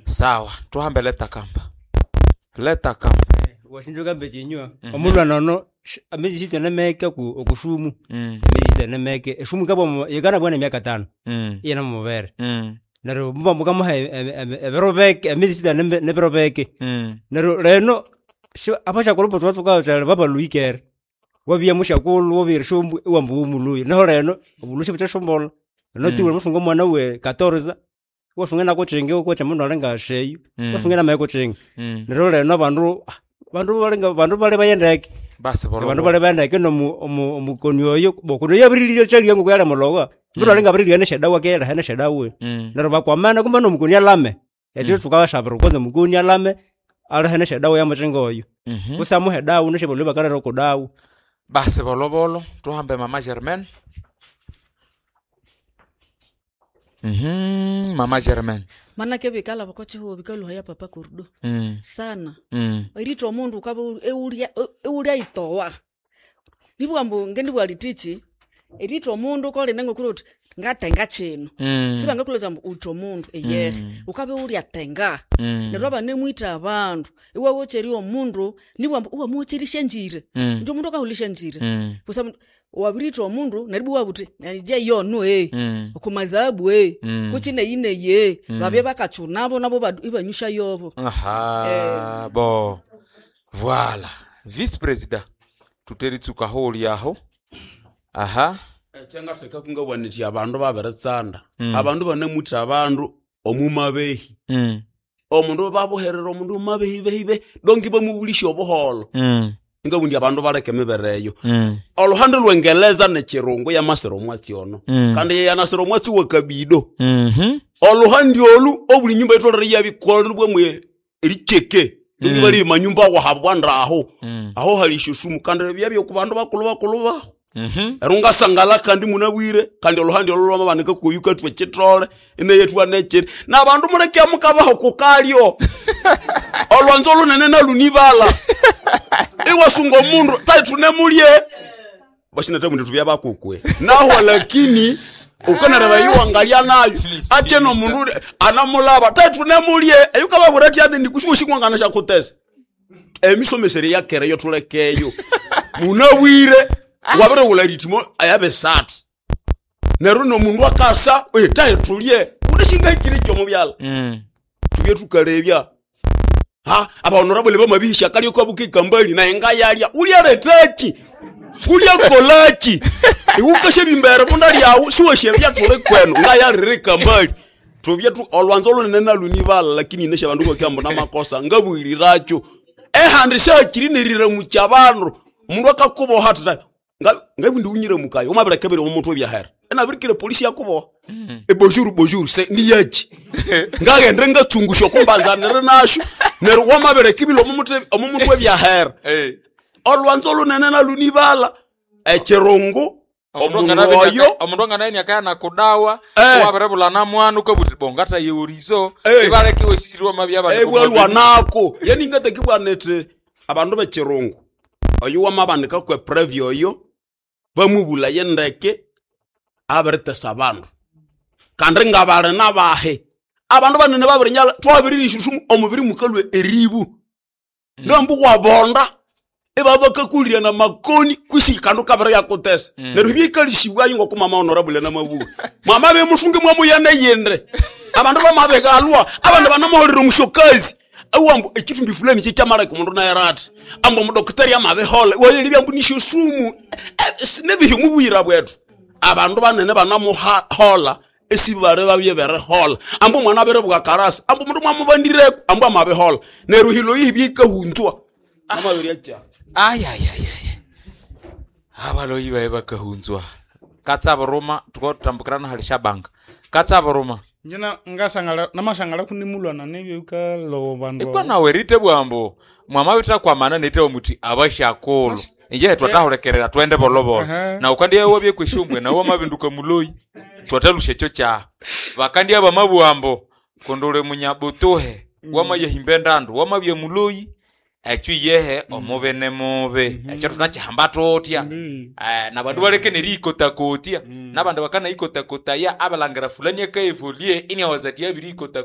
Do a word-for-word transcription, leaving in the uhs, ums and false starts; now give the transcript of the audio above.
Sawa, tuhambe leta kamba. Leta kamba. Washinjoga bejinywa. Omulwa nono amezi shite nemeke ku okufumu. Mm. Amezi shite nemeke. Efumu kabo yegana bwana miaka tano. Mm. Yena mubere. Mm. Naro mba mugamo ha eberobeke amezi shite neberobeke. Mm. Naro reno apasha kulupo twatu ka cha baba luikere. Wabia mushakulu wabir shumbu wambu muluyi. Naho reno obulushe butashombola. No tuwe mufungo mwana we katorza. Wafunga na kochenge ko cha mundu alenga sheyu. Wafunga na maye kochenge. Nero reno bandu bandu balenga bandu bale bayendeke. Basi bolo. Bandu bale bayendeke no mu mu konyoyo bokuno yabiriliyo chali yangu kuyala mologa. Mundu alenga abiriliyo ne sheda wakela hana sheda we. Nero bakwamana kumba no mukoni alame. Yacho tukawa shabro koze mukoni alame. Ara hana sheda we amachengo oyo. Kusamu heda uno shebolo bakara roko dawu. Basi bolo bolo tuhambe mama Germaine. Mhm, mama Germaine. Mana ke bikala bakoche ho bikalu haya papa kurdo. Mm. Sana. Mm. Irito mundu kabo euria euria itowa. Nibwambo ngendi bwalitichi. Irito mundu kole nango kuroti ngatenga chino. Mm. Siba ngakuloza uto mundu eyer. Mm. Ukabe uri atenga. Mm. Neroba nemwita abantu. Iwa wocheri omundu nibwambo uwa mocherisha njire. Mm. Ndio mundu akahulisha njire. Mm. Kusa wabirito omundu naribu wabuti najye yono eh Mm. okumazabu eh Mm. kuchine yine ye mm. babye bakachunabo nabo ibanyusha yobo. Aha, eh. Bo. Voilà. Vice-président. Tuteritsuka holi yaho. Aha. Echenga tseka kunga waniti abantu baberetsanda. Mm. Abantu banemuthi abantu omumabehi. Mm. Omundu babuherera omundu mabehi behibe dongi bamubulisha obuholo. Mm. Nga bundi abantu bareke mibereyo. Mm. Oluhande lwengeleza nechirungu ya masero mwati ono. Mm. Kandi ye yanasero mwati wakabido. Mhm. Oluhande olu obuli nyumba itolere ya bikolo bwemwe ericheke. Dongi bali manyumba wa habwanda aho. Mm. Aho halishushumu kandi byabyo kubandu bakulu bakulu baho. Mhm. Erunga sangala kandi munabwire kandi oluhande olulwa mabanika kuyuka twe chitrole ine yetu anecheri na abantu muleke amukabaho kukalyo olwanzo lunene na lunibala iwa sungo mundu taitu nemulie bashina tamu nditubya bakukwe naho lakini ukana rabayo angalia nayo ache no mundu anamulaba taitu nemulie ayuka baburati ade ndikushushingwangana sha kutesa emiso meseri yakere yo tulekeyo munabwire wabere ularitimo ayabe sat nero no mundu akasa we taitulie udishinga ikiri cyo mubyala mm tuye tukarebya ha aba honorable ba mabisha kali ko buki kambali na enga yalia ulia retaki ulia kolachi ukashe bimbere bundari yawo siwoshe bya tole kwenu nga yari kambali tubye tu olwanzo lunene lunibala lakini nesha bandu ko kyambo na makosa ngabwiriracho eh handisha kiri nerira mu cyabano mundu akakubo hatata ngabi ndi unyire mukayo umabira kabere umuntu byahera ena birikire polisi yakubo mm. e bonjour bonjour se ni yachi ngagende ngatsungusho kumbanza nere nashu nere wamabere kibilo umuntu umuntu byahera eh olwanzo lunene na lunibala e chirongo omundu omundu nganaini akana kudawa waberebula na mwana ukabuti bongata yeurizo ibareke wesisirwa mabyaba e bwalwa nako yani ngate kibwanete abandu be chirongo oyo wamabandika kwe preview yo bamubula yendeke aberete sabandu kandi ngabare nabahe abandu banene babirinyala twabirishushu omubiri mukalwe eribu nambu wabonda ebaba kakulira na makoni kushikando kabere yakotesa mm. Nero bikalishibwa yingo kuma honorable na mabu mama be musunge mwamu yane yendre abandu bamabega alwa abandu banamuhorero mushokazi awambu ekitu mbifulani cye cyamara ku mundu na yarati ambo mu doctor ya mabe hole woye libya mbunisho sumu nebihe mubuyira bwetu abandu banene banamu hola esibare babye bere hola ambo mwana bere bwa karasi ambo mundu mwamubandire ambo amabe hola nero hilo yibi kahunzwa mama yori acha ay ay ay ay abalo yiba eba kahunzwa katsaba roma tukotambukirana halishabanga katsaba roma njena ngasangala namasangala kunimulwa na nebyo kalo bandu ikwa nawe rite bwambo mwama wita kwa mana nete omuti abashakolo nje twatahulekerera twende bolobolo uh-huh. Na ukandi yawo bye kwishumwe na wama binduka muloyi twatalushe cyo cya bakandi aba mabwambo kondole munyabutohe mm. Wama yehimbendando wama bye muloyi achu yehe omubene mube mm-hmm. Acho tunachihamba totya mm-hmm. Eh na bandu baleke nerikota kotia mm. Nabandu bakana ikota kota ya abalangara fulani yakaevolie ini awazatia birikota